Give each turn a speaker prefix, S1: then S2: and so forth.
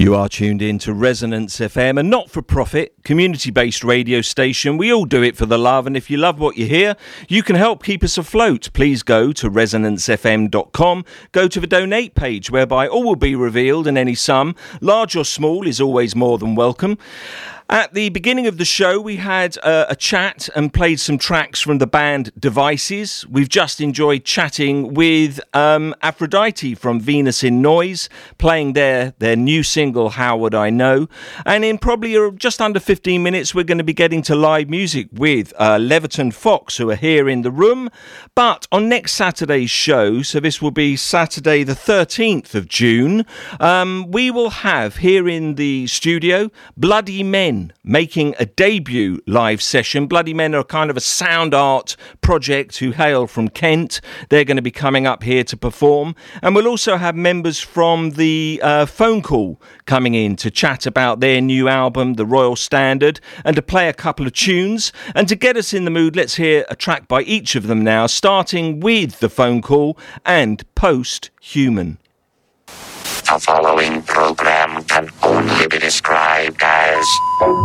S1: You are tuned in to Resonance FM, a not-for-profit, community-based radio station. We all do it for the love, and if you love what you hear, you can help keep us afloat. Please go to resonancefm.com, go to the donate page, whereby all will be revealed, and any sum, large or small, is always more than welcome. At the beginning of the show, we had a chat and played some tracks from the band Devices. We've just enjoyed chatting with Aphrodite from Venus in Noise, playing their new single, How Would I Know? And in probably just under 15 minutes, we're going to be getting to live music with Leverton Fox, who are here in the room. But on next Saturday's show, so this will be Saturday the 13th of June, we will have here in the studio Bloody Men, making a debut live session. Bloody Men are kind of a sound art project who hail from Kent. They're going to be coming up here to perform. And we'll also have members from the Phone Call coming in to chat about their new album, The Royal Standard, and to play a couple of tunes. And to get us in the mood, let's hear a track by each of them now, starting with The Phone Call and Post Human.
S2: The following program can only be described as